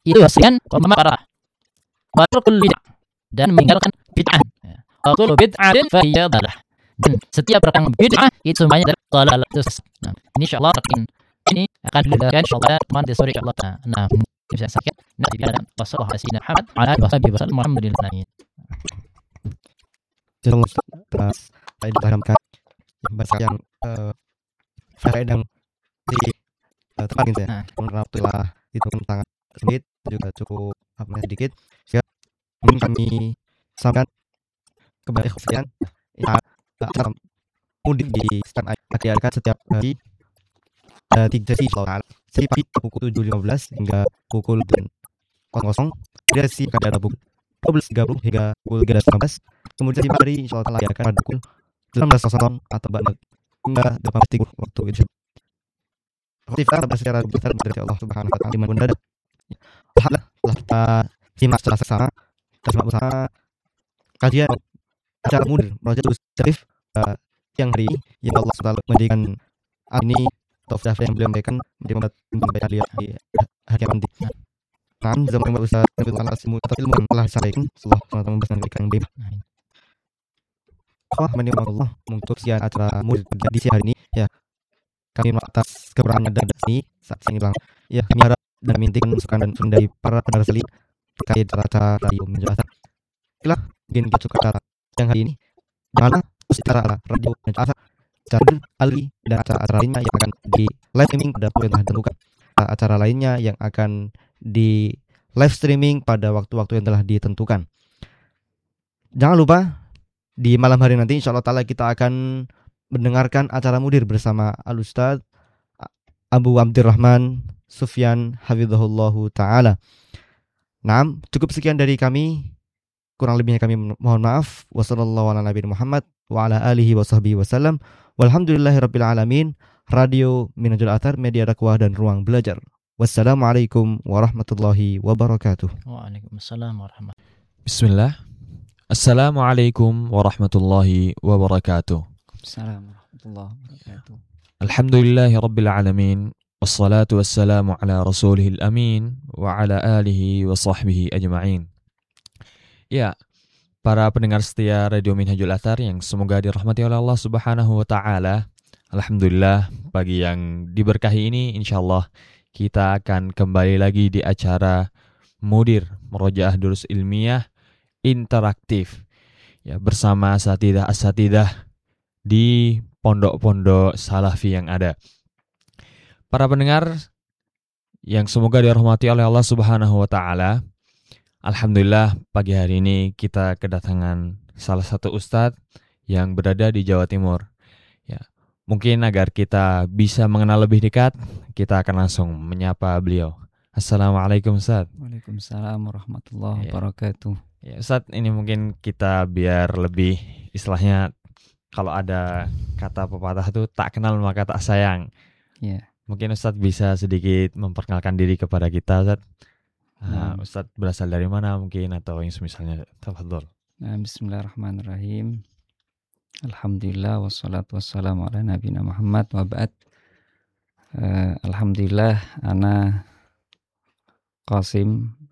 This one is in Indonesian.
itu wasikan pemarah wa tarkul bid'ah dan meninggalkan bid'ah. Wa kullu bid'atin fa hiya dhalalah. Dan setiap perkara bid'ah itu semuanya adalah dhalalah. Nah, ini insyaallah ini akan dilakukan insyaallah teman di sore insyaallah. Nah, bisa sakit. Nah, tidak wasallallahu alaihi Muhammad ala alihi wasallam alhamdulillah. Jadi Ustaz saya dipahamkan bahasa yang faedah di tempat gitu ya. Menurut telah itu sangat sedikit juga cukup sedikit. Sehingga ingin kami sampaikan kepada ikhwan ya, acara mudik di stand diadakan setiap hari 3 sesi soal sesi pagi pukul 7.15 hingga pukul 00. Sesi akan ada pukul 12.30 hingga pukul 13.15. Kemudian sesi pagi insyaallah telah diadakan pada pukul 19.00 atau hingga 18.30 waktu itu. Aktivitas secara besar dari Allah Subhanahu wa taala di mana ada. Alhamdulillah telah kita simak secara seksama, kita simak bersama kajian acara mudir Rojatul Syarif yang hari ini yang Allah SWT menjadikan ini atau yang beliau memberikan membuat lihat di hari nanti. Nah, zaman yang Ustaz Nabil Al-Asimu atau ilmu yang telah disampaikan Allah SWT memberikan yang bebas. Allah untuk siang acara murid di siang hari ini ya kami atas keberangan dan sini saat ini bang ya kami harap dan mintakan masukan dan sumber dari para pendengar sekalian terkait acara radio menjelaskan. Itulah mungkin kita suka acara yang hari ini mana acara radio menjelaskan acara Ali dan acara lainnya yang akan di live streaming pada waktu yang telah ditentukan. Acara lainnya yang akan di live streaming pada waktu-waktu yang telah ditentukan. Jangan lupa di malam hari nanti insyaallah taala kita akan mendengarkan acara mudir bersama Al-Ustaz Abu Abdurrahman Sufyan hafizahullahu taala. Nah, cukup sekian dari kami. Kurang lebihnya kami mohon maaf. Wassallallahu ala nabiyina Muhammad wa ala alihi wasahbihi wasallam. Walhamdulillahirabbil alamin. Radio Minhajul Athar, media dakwah dan ruang belajar. Wassalamualaikum warahmatullahi wabarakatuh. Waalaikumsalam warahmatullahi wabarakatuh. Bismillah. Assalamualaikum warahmatullahi wabarakatuh. Assalamualaikum warahmatullahi wabarakatuh. Alhamdulillahi rabbil alamin. Wassalatu wassalamu ala rasulihil amin wa ala alihi wa sahbihi ajma'in. Ya, para pendengar setia Radio Minhajul Athar yang semoga dirahmati oleh Allah Subhanahu wa taala. Alhamdulillah, pagi yang diberkahi ini insyaallah kita akan kembali lagi di acara Mudir Murojaah Durus Ilmiah interaktif ya bersama asatidah di pondok-pondok salafi yang ada. Para pendengar yang semoga dirahmati oleh Allah Subhanahu wa taala. Alhamdulillah pagi hari ini kita kedatangan salah satu ustadz yang berada di Jawa Timur. Ya, mungkin agar kita bisa mengenal lebih dekat, kita akan langsung menyapa beliau. Assalamualaikum Ustaz. Waalaikumsalam warahmatullahi wabarakatuh. Ya Ustaz, ini mungkin kita biar lebih istilahnya kalau ada kata pepatah itu tak kenal maka tak sayang. Ya. Mungkin Ustaz bisa sedikit memperkenalkan diri kepada kita Ustaz. Ustaz berasal dari mana mungkin atau yang semisalnya. Tafadhol. Bismillahirrahmanirrahim. Alhamdulillah wassalatu wassalamu ala nabiyina Muhammad wa ba'd. Alhamdulillah ana Qasim